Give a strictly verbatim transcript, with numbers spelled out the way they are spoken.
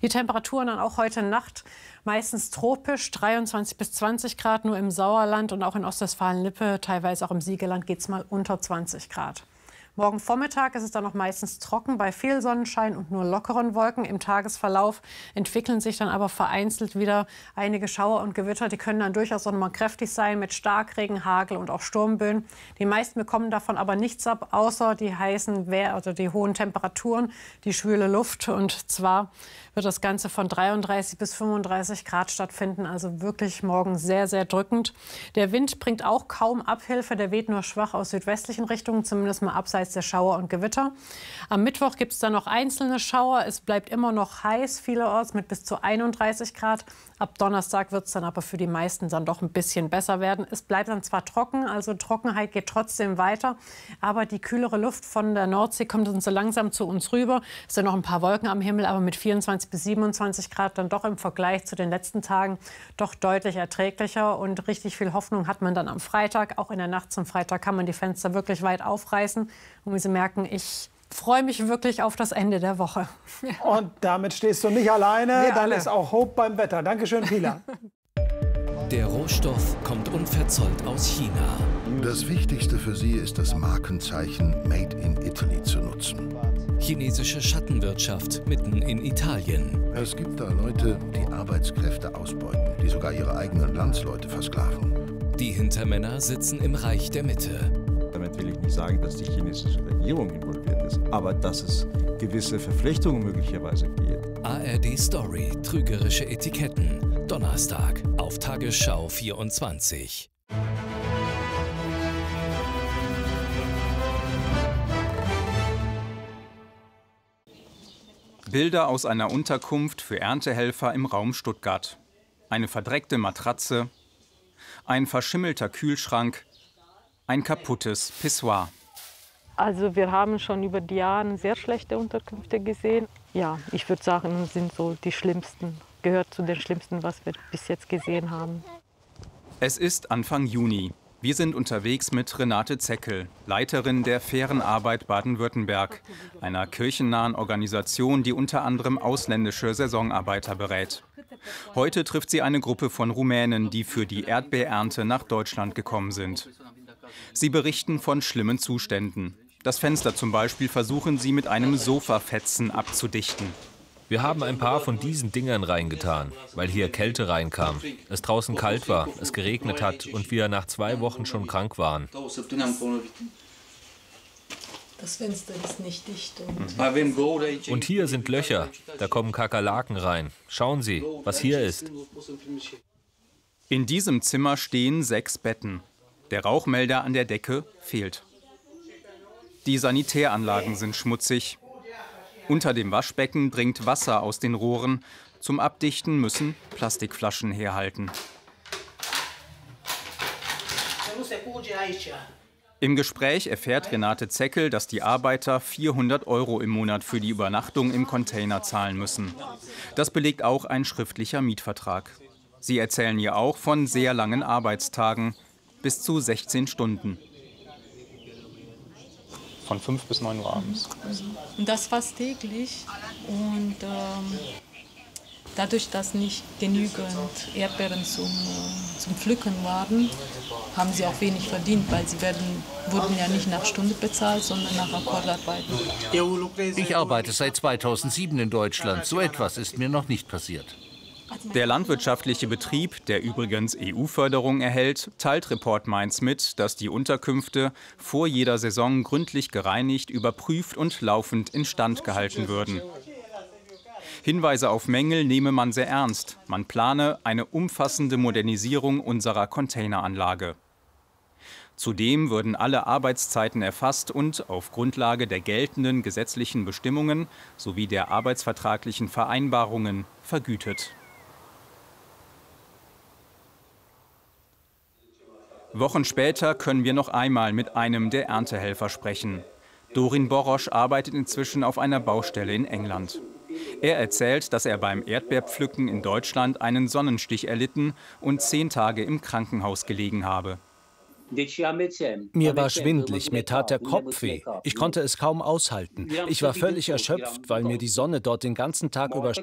Die Temperaturen dann auch heute Nacht meistens tropisch, dreiundzwanzig bis zwanzig Grad, nur im Sauerland und auch in Ostwestfalen-Lippe, teilweise auch im Siegerland geht es mal unter zwanzig Grad. Morgen Vormittag ist es dann noch meistens trocken bei viel Sonnenschein und nur lockeren Wolken. Im Tagesverlauf entwickeln sich dann aber vereinzelt wieder einige Schauer und Gewitter. Die können dann durchaus auch noch mal kräftig sein mit Starkregen, Hagel und auch Sturmböen. Die meisten bekommen davon aber nichts ab, außer die heißen, also die hohen Temperaturen, die schwüle Luft. Und zwar wird das Ganze von dreiunddreißig bis fünfunddreißig Grad stattfinden. Also wirklich morgen sehr, sehr drückend. Der Wind bringt auch kaum Abhilfe. Der weht nur schwach aus südwestlichen Richtungen, zumindest mal abseits der Schauer und Gewitter. Am Mittwoch gibt es dann noch einzelne Schauer. Es bleibt immer noch heiß vielerorts mit bis zu einunddreißig Grad. Ab Donnerstag wird es dann aber für die meisten dann doch ein bisschen besser werden. Es bleibt dann zwar trocken, also Trockenheit geht trotzdem weiter, aber die kühlere Luft von der Nordsee kommt dann so langsam zu uns rüber. Es sind noch ein paar Wolken am Himmel, aber mit vierundzwanzig bis siebenundzwanzig Grad dann doch im Vergleich zu den letzten Tagen doch deutlich erträglicher. Und richtig viel Hoffnung hat man dann am Freitag. Auch in der Nacht zum Freitag kann man die Fenster wirklich weit aufreißen. Und wie Sie merken, ich freue mich wirklich auf das Ende der Woche. Und damit stehst du nicht alleine. Wir Dann alle. ist auch Hope beim Wetter. Dankeschön, Pila. Der Rohstoff kommt unverzollt aus China. Das Wichtigste für sie ist das Markenzeichen Made in Italy zu nutzen. Chinesische Schattenwirtschaft mitten in Italien. Es gibt da Leute, die Arbeitskräfte ausbeuten, die sogar ihre eigenen Landsleute versklaven. Die Hintermänner sitzen im Reich der Mitte. Damit will ich nicht sagen, dass die chinesische Regierung involviert ist, aber dass es gewisse Verflechtungen möglicherweise gibt. A R D Story, trügerische Etiketten. Donnerstag auf Tagesschau vierundzwanzig. Bilder aus einer Unterkunft für Erntehelfer im Raum Stuttgart. Eine verdreckte Matratze, ein verschimmelter Kühlschrank, ein kaputtes Pissoir. Also wir haben schon über die Jahre sehr schlechte Unterkünfte gesehen. Ja, ich würde sagen, sind so die schlimmsten, gehört zu den schlimmsten, was wir bis jetzt gesehen haben. Es ist Anfang Juni. Wir sind unterwegs mit Renate Zeckel, Leiterin der Fairen Arbeit Baden-Württemberg, einer kirchennahen Organisation, die unter anderem ausländische Saisonarbeiter berät. Heute trifft sie eine Gruppe von Rumänen, die für die Erdbeerernte nach Deutschland gekommen sind. Sie berichten von schlimmen Zuständen. Das Fenster zum Beispiel versuchen sie mit einem Sofafetzen abzudichten. Wir haben ein paar von diesen Dingern reingetan, weil hier Kälte reinkam, es draußen kalt war, es geregnet hat und wir nach zwei Wochen schon krank waren. Das Fenster ist nicht dicht. Und, und hier sind Löcher, da kommen Kakerlaken rein. Schauen Sie, was hier ist. In diesem Zimmer stehen sechs Betten. Der Rauchmelder an der Decke fehlt. Die Sanitäranlagen sind schmutzig. Unter dem Waschbecken dringt Wasser aus den Rohren. Zum Abdichten müssen Plastikflaschen herhalten. Im Gespräch erfährt Renate Zeckel, dass die Arbeiter vierhundert Euro im Monat für die Übernachtung im Container zahlen müssen. Das belegt auch ein schriftlicher Mietvertrag. Sie erzählen ihr auch von sehr langen Arbeitstagen, bis zu sechzehn Stunden. Von fünf bis neun Uhr abends. und das fast täglich. Und ähm, dadurch, dass nicht genügend Erdbeeren zum, äh, zum Pflücken waren, haben sie auch wenig verdient, weil sie werden, wurden ja nicht nach Stunde bezahlt, sondern nach Akkordarbeit. Ich arbeite seit zweitausendsieben in Deutschland. So etwas ist mir noch nicht passiert. Der landwirtschaftliche Betrieb, der übrigens E U-Förderung erhält, teilt Report Mainz mit, dass die Unterkünfte vor jeder Saison gründlich gereinigt, überprüft und laufend instand gehalten würden. Hinweise auf Mängel nehme man sehr ernst. Man plane eine umfassende Modernisierung unserer Containeranlage. Zudem würden alle Arbeitszeiten erfasst und auf Grundlage der geltenden gesetzlichen Bestimmungen sowie der arbeitsvertraglichen Vereinbarungen vergütet. Wochen später können wir noch einmal mit einem der Erntehelfer sprechen. Dorin Borosch arbeitet inzwischen auf einer Baustelle in England. Er erzählt, dass er beim Erdbeerpflücken in Deutschland einen Sonnenstich erlitten und zehn Tage im Krankenhaus gelegen habe. Mir war schwindlig, mir tat der Kopf weh. Ich konnte es kaum aushalten. Ich war völlig erschöpft, weil mir die Sonne dort den ganzen Tag über